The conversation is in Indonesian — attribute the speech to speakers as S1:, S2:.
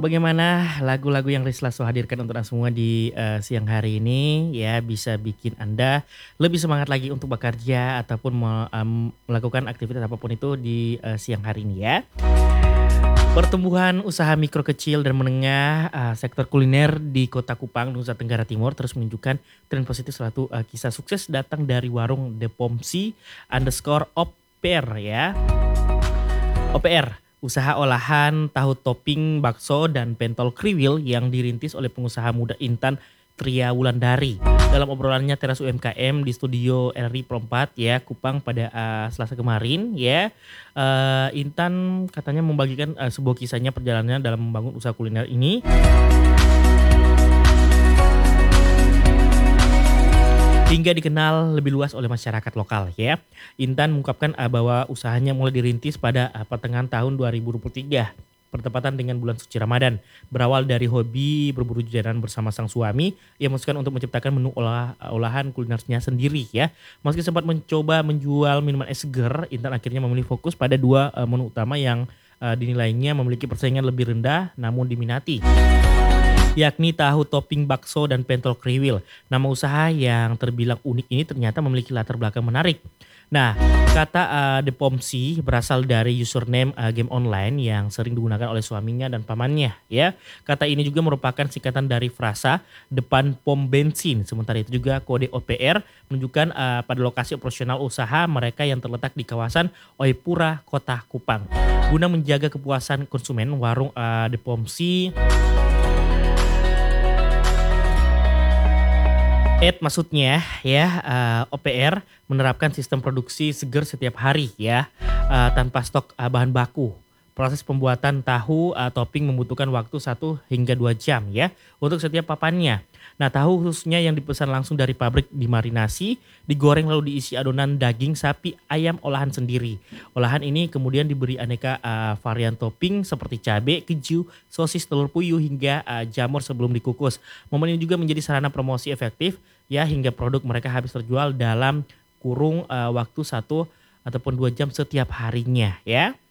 S1: Bagaimana lagu-lagu yang Rizla So hadirkan untuk Anda semua di, siang hari ini ya bisa bikin Anda lebih semangat lagi untuk bekerja ataupun melakukan aktivitas apapun itu di, siang hari ini ya. Pertumbuhan usaha mikro kecil dan menengah, sektor kuliner di Kota Kupang, Nusa Tenggara Timur terus menunjukkan tren positif suatu, kisah sukses datang dari warung @depomsi_opr ya. OPR, usaha olahan tahu topping bakso dan pentol kriwil yang dirintis oleh pengusaha muda Intan Tria Wulandari. Dalam obrolannya Teras UMKM di studio RRI Pro 4 ya, Kupang pada Selasa kemarin ya. Intan katanya membagikan sebuah kisahnya perjalanannya dalam membangun usaha kuliner ini. Hingga dikenal lebih luas oleh masyarakat lokal ya. Intan mengungkapkan bahwa usahanya mulai dirintis pada pertengahan tahun 2023 bertepatan dengan bulan suci Ramadan. Berawal dari hobi berburu jajanan bersama sang suami, ia memutuskan untuk menciptakan menu olahan kulinernya sendiri ya. Meski sempat mencoba menjual minuman es seger, Intan akhirnya memilih fokus pada dua menu utama yang dinilainya memiliki persaingan lebih rendah namun diminati, yakni tahu topping bakso dan pentol kriwil. Nama usaha yang terbilang unik ini ternyata memiliki latar belakang menarik. Nah, kata Depomsi berasal dari username game online yang sering digunakan oleh suaminya dan pamannya ya. Kata ini juga merupakan singkatan dari frasa depan pom bensin. Sementara itu juga kode OPR menunjukkan pada lokasi operasional usaha mereka yang terletak di kawasan Oepura, Kota Kupang. Guna menjaga kepuasan konsumen, warung Depomsi maksudnya ya, OPR menerapkan sistem produksi seger setiap hari ya, tanpa stok bahan baku. Proses pembuatan tahu topping membutuhkan waktu 1 hingga 2 jam ya untuk setiap papannya. Nah, tahu khususnya yang dipesan langsung dari pabrik dimarinasi, digoreng lalu diisi adonan daging sapi ayam olahan sendiri. Olahan ini kemudian diberi aneka varian topping seperti cabai, keju, sosis, telur puyuh hingga jamur sebelum dikukus. Momen ini juga menjadi sarana promosi efektif ya hingga produk mereka habis terjual dalam kurung waktu 1 ataupun 2 jam setiap harinya ya.